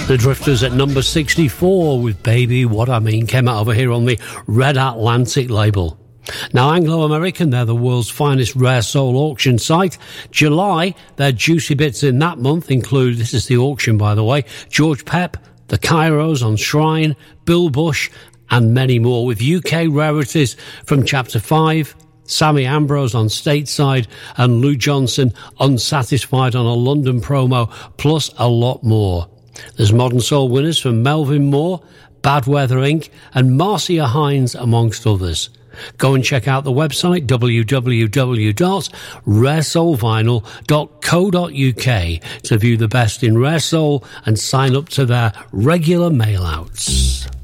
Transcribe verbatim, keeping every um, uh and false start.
The Drifters at number sixty-four with Baby What I Mean came out over here on the Red Atlantic label. Now, Anglo-American, they're the world's finest rare soul auction site. July, their juicy bits in that month include, this is the auction by the way, George Pep, the Kairos on Shrine, Bill Bush, and many more, with U K rarities from Chapter five, Sammy Ambrose on Stateside, and Lou Johnson Unsatisfied on a London promo, plus a lot more. There's modern soul winners from Melvin Moore, Bad Weather Incorporated, and Marcia Hines, amongst others. Go and check out the website w w w dot rare soul vinyl dot co dot u k to view the best in rare soul and sign up to their regular mail-outs.